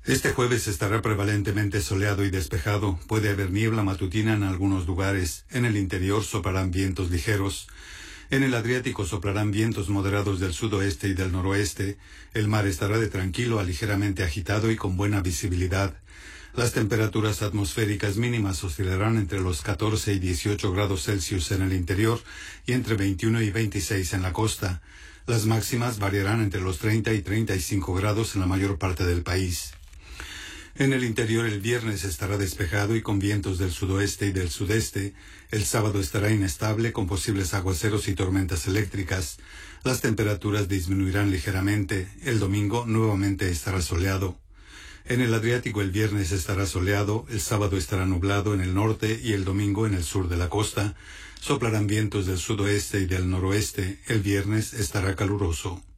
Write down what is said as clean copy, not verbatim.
Este jueves estará prevalentemente soleado y despejado. Puede haber niebla matutina en algunos lugares. En el interior soplarán vientos ligeros. En el Adriático soplarán vientos moderados del sudoeste y del noroeste. El mar estará de tranquilo a ligeramente agitado y con buena visibilidad. Las temperaturas atmosféricas mínimas oscilarán entre los 14 y 18 grados Celsius en el interior y entre 21 y 26 en la costa. Las máximas variarán entre los 30 y 35 grados en la mayor parte del país. En el interior el viernes estará despejado y con vientos del sudoeste y del sudeste. El sábado estará inestable con posibles aguaceros y tormentas eléctricas. Las temperaturas disminuirán ligeramente. El domingo nuevamente estará soleado. En el Adriático el viernes estará soleado, el sábado estará nublado en el norte y el domingo en el sur de la costa. Soplarán vientos del sudoeste y del noroeste. El viernes estará caluroso.